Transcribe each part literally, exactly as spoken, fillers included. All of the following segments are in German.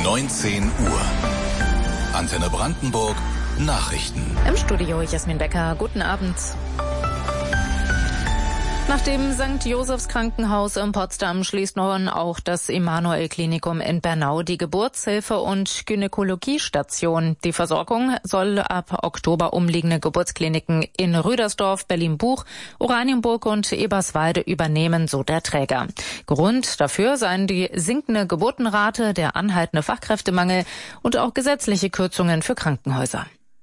neunzehn Uhr. Antenne Brandenburg Nachrichten. Im Studio Jasmin Becker. Guten Abend. Nach dem Sankt Josephs Krankenhaus in Potsdam schließt nun auch das Emanuel-Klinikum in Bernau die Geburtshilfe- und Gynäkologiestation. Die Versorgung soll ab Oktober umliegende Geburtskliniken in Rüdersdorf, Berlin-Buch, Oranienburg und Eberswalde übernehmen, so der Träger. Grund dafür seien die sinkende Geburtenrate, der anhaltende Fachkräftemangel und auch gesetzliche Kürzungen für Krankenhäuser.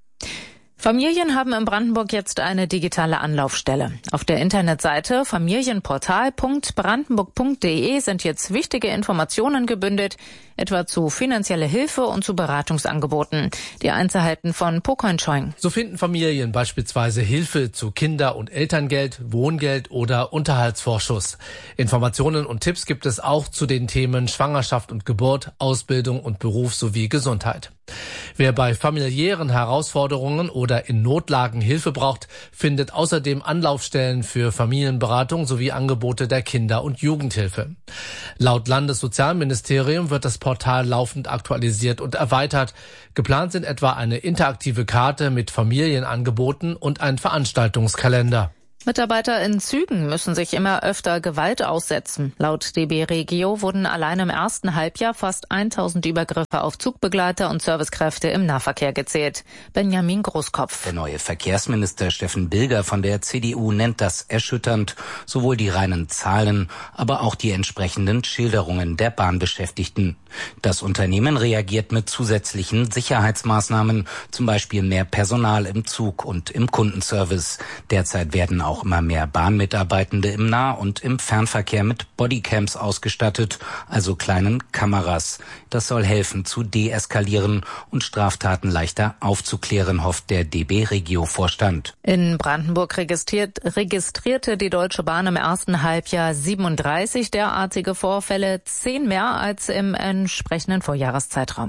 Familien haben in Brandenburg jetzt eine digitale Anlaufstelle. Auf der Internetseite familienportal punkt brandenburg punkt de sind jetzt wichtige Informationen gebündelt, etwa zu finanzieller Hilfe und zu Beratungsangeboten. Die Einzelheiten von Pokon Choing. So finden Familien beispielsweise Hilfe zu Kinder- und Elterngeld, Wohngeld oder Unterhaltsvorschuss. Informationen und Tipps gibt es auch zu den Themen Schwangerschaft und Geburt, Ausbildung und Beruf sowie Gesundheit. Wer bei familiären Herausforderungen oder in Notlagen Hilfe braucht, findet außerdem Anlaufstellen für Familienberatung sowie Angebote der Kinder- und Jugendhilfe. Laut Landessozialministerium wird das Portal laufend aktualisiert und erweitert. Geplant sind etwa eine interaktive Karte mit Familienangeboten und ein Veranstaltungskalender. Mitarbeiter in Zügen müssen sich immer öfter Gewalt aussetzen. Laut D B Regio wurden allein im ersten Halbjahr fast tausend Übergriffe auf Zugbegleiter und Servicekräfte im Nahverkehr gezählt. Benjamin Großkopf. Der neue Verkehrsminister Steffen Bilger von der C D U nennt das erschütternd. Sowohl die reinen Zahlen, aber auch die entsprechenden Schilderungen der Bahnbeschäftigten. Das Unternehmen reagiert mit zusätzlichen Sicherheitsmaßnahmen, zum Beispiel mehr Personal im Zug und im Kundenservice. Derzeit werden auch immer mehr Bahnmitarbeitende im Nah- und im Fernverkehr mit Bodycams ausgestattet, also kleinen Kameras. Das soll helfen zu deeskalieren und Straftaten leichter aufzuklären, hofft der D B-Regio-Vorstand. In Brandenburg registriert, registrierte die Deutsche Bahn im ersten Halbjahr siebenunddreißig derartige Vorfälle, zehn mehr als im entsprechenden Vorjahreszeitraum.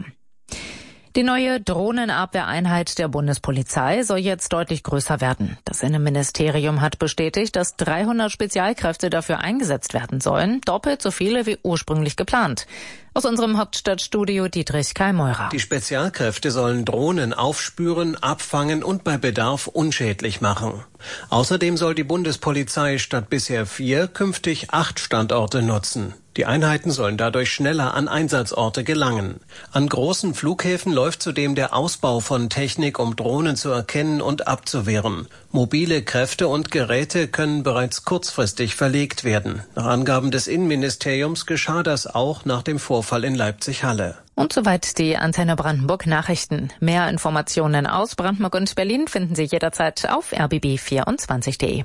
Die neue Drohnenabwehreinheit der Bundespolizei soll jetzt deutlich größer werden. Das Innenministerium hat bestätigt, dass dreihundert Spezialkräfte dafür eingesetzt werden sollen, doppelt so viele wie ursprünglich geplant. Aus unserem Hauptstadtstudio Dietrich Kallmeurer. Die Spezialkräfte sollen Drohnen aufspüren, abfangen und bei Bedarf unschädlich machen. Außerdem soll die Bundespolizei statt bisher vier künftig acht Standorte nutzen. Die Einheiten sollen dadurch schneller an Einsatzorte gelangen. An großen Flughäfen läuft zudem der Ausbau von Technik, um Drohnen zu erkennen und abzuwehren. Mobile Kräfte und Geräte können bereits kurzfristig verlegt werden. Nach Angaben des Innenministeriums geschah das auch nach dem Vorfall in Leipzig-Halle. Und soweit die Antenne Brandenburg Nachrichten. Mehr Informationen aus Brandenburg und Berlin finden Sie jederzeit auf r b b vierundzwanzig punkt de.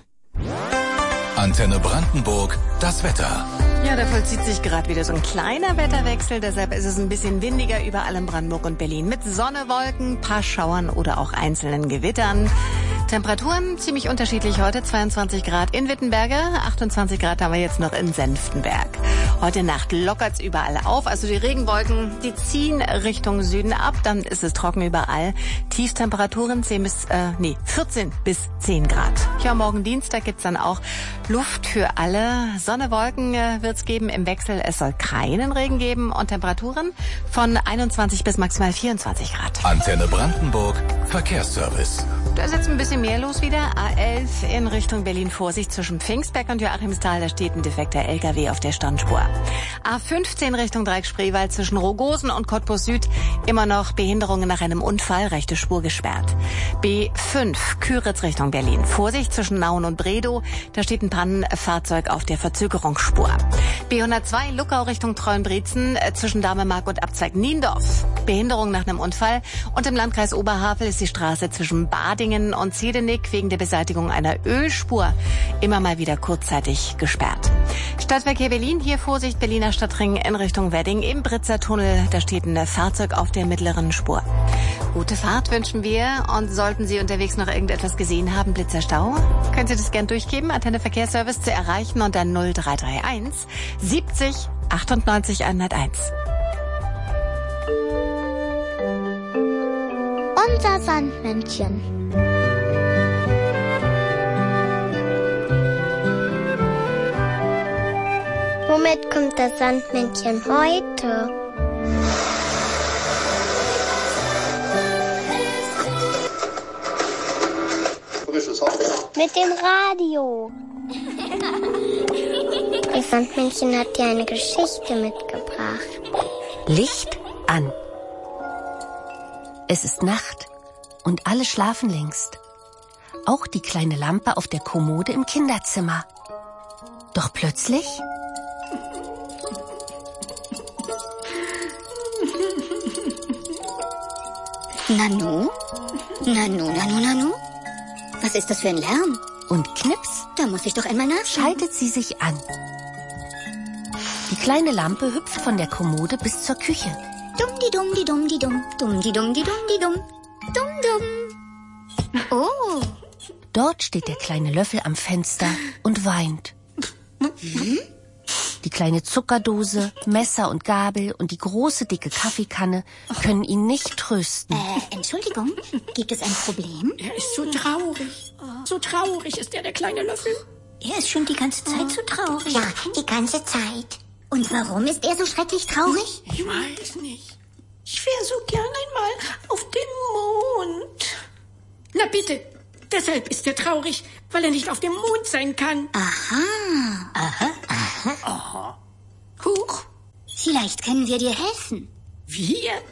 Antenne Brandenburg, das Wetter. Ja, da vollzieht sich gerade wieder so ein kleiner Wetterwechsel. Deshalb ist es ein bisschen windiger überall in Brandenburg und Berlin. Mit Sonne, Wolken, paar Schauern oder auch einzelnen Gewittern. Temperaturen ziemlich unterschiedlich heute. zweiundzwanzig Grad in Wittenberge, achtundzwanzig Grad haben wir jetzt noch in Senftenberg. Heute Nacht lockert's überall auf. Also die Regenwolken, die ziehen Richtung Süden ab. Dann ist es trocken überall. Tiefstemperaturen zehn bis, äh, nee, vierzehn bis zehn Grad. Ja, morgen Dienstag gibt's dann auch Luft für alle. Sonne, Wolken äh, wird's geben im Wechsel. Es soll keinen Regen geben und Temperaturen von einundzwanzig bis maximal vierundzwanzig Grad. Antenne Brandenburg, Verkehrsservice. Da ist jetzt ein bisschen mehr los wieder. A elf in Richtung Berlin. Vorsicht zwischen Pfingstberg und Joachimsthal. Da steht ein defekter L K W auf der Standspur. A fünfzehn Richtung Dreieck-Spreewald zwischen Rogosen und Cottbus Süd. Immer noch Behinderungen nach einem Unfall. Rechte Spur gesperrt. B fünf Küritz Richtung Berlin. Vorsicht zwischen Nauen und Bredow. Da steht ein Pannenfahrzeug auf der Verzögerungsspur. B hundertzwei Luckau Richtung Treuenbrietzen zwischen Damemark und Abzweig Niendorf. Behinderung nach einem Unfall. Und im Landkreis Oberhavel ist die Straße zwischen Badingen und Zedenick wegen der Beseitigung einer Ölspur immer mal wieder kurzzeitig gesperrt. Stadtverkehr Berlin, hier Vorsicht Berliner Stadtring in Richtung Wedding im Britzer Tunnel. Da steht ein Fahrzeug auf der mittleren Spur. Gute Fahrt wünschen wir und sollten Sie unterwegs noch irgendetwas gesehen haben, Blitzerstau, können Sie das gern durchgeben. Antenne Verkehrsservice zu erreichen unter null drei drei eins siebzig achtundneunzig hunderteins. Unser Sandmännchen. Womit kommt das Sandmännchen heute? Mit dem Radio. Das Sandmännchen hat dir eine Geschichte mitgebracht. Licht an. Es ist Nacht und alle schlafen längst. Auch die kleine Lampe auf der Kommode im Kinderzimmer. Doch plötzlich... Nanu? Nanu, Nanu, Nanu? Was ist das für ein Lärm? Und knips, da muss ich doch einmal nachschauen. Schaltet sie sich an. Die kleine Lampe hüpft von der Kommode bis zur Küche. Dumm-di-dumm-di-dumm-di-dumm, dumm-di-dumm-di-dumm-di-dumm, dumm-dumm. Oh. Dort steht der kleine Löffel am Fenster und weint. Hm? Die kleine Zuckerdose, Messer und Gabel und die große, dicke Kaffeekanne können ihn nicht trösten. Äh, Entschuldigung, gibt es ein Problem? Er ist so traurig. So traurig ist er, der kleine Löffel. Er ist schon die ganze Zeit so traurig. Ja, die ganze Zeit. Und warum ist er so schrecklich traurig? Ich weiß nicht. Ich wäre so gern einmal auf dem Mond. Na bitte, deshalb ist er traurig, weil er nicht auf dem Mond sein kann. Aha. Aha. Aha. Aha. Huch. Vielleicht können wir dir helfen. Wir?